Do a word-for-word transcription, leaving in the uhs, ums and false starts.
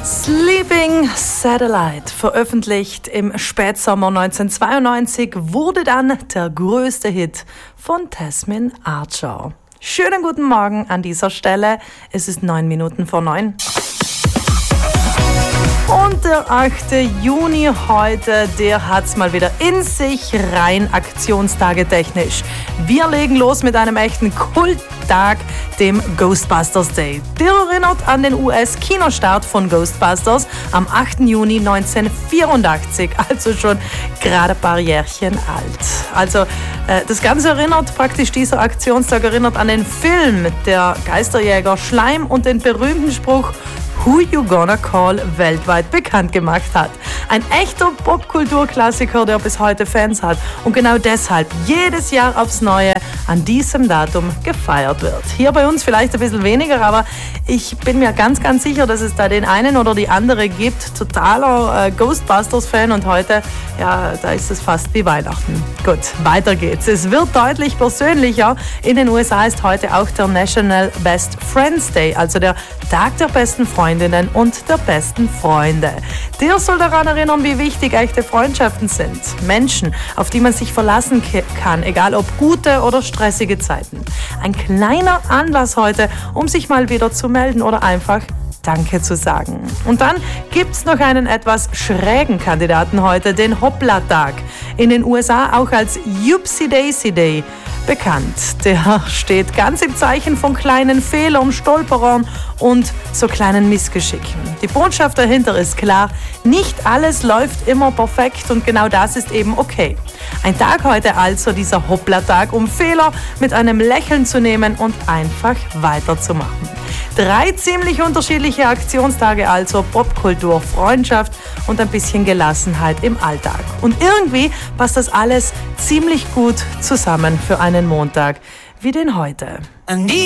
Sleeping Satellite, veröffentlicht im Spätsommer neunzehnhundertzweiundneunzig, wurde dann der größte Hit von Tasmin Archer. Schönen guten Morgen an dieser Stelle. Es ist neun Minuten vor neun. Und der achte Juni heute, der hat's mal wieder in sich, rein Aktionstage technisch. Wir legen los mit einem echten Kulttag, dem Ghostbusters Day. Der erinnert an den U S-Kinostart von Ghostbusters am achten Juni neunzehnhundertvierundachtzig, also schon gerade ein paar Jährchen alt. Also äh, das Ganze erinnert, praktisch dieser Aktionstag erinnert an den Film Der Geisterjäger Schleim und den berühmten Spruch Who You Gonna Call weltweit bekannt gemacht hat. Ein echter Popkulturklassiker, der bis heute Fans hat und genau deshalb jedes Jahr aufs Neue an diesem Datum gefeiert wird. Hier bei uns vielleicht ein bisschen weniger, aber ich bin mir ganz, ganz sicher, dass es da den einen oder die andere gibt. Totaler äh, Ghostbusters-Fan und heute, ja, da ist es fast wie Weihnachten. Gut, weiter geht's. Es wird deutlich persönlicher. In den U S A ist heute auch der National Best Friends Day, also der Tag der besten Freundinnen und der besten Freunde. Der soll daran erinnern, wie wichtig echte Freundschaften sind. Menschen, auf die man sich verlassen kann, egal ob gute oder stressige Zeiten. Ein kleiner Anlass heute, um sich mal wieder zu melden oder einfach Danke zu sagen. Und dann gibt's noch einen etwas schrägen Kandidaten heute, den Hoppla-Tag. In den U S A auch als Yupsi Daisy Day bekannt. Der steht ganz im Zeichen von kleinen Fehlern, Stolperern und so kleinen Missgeschicken. Die Botschaft dahinter ist klar, nicht alles läuft immer perfekt und genau das ist eben okay. Ein Tag heute also, dieser Hoppla-Tag, um Fehler mit einem Lächeln zu nehmen und einfach weiterzumachen. Drei ziemlich unterschiedliche Aktionstage also, Popkultur, Freundschaft und ein bisschen Gelassenheit im Alltag. Und irgendwie passt das alles ziemlich gut zusammen für einen Montag wie den heute.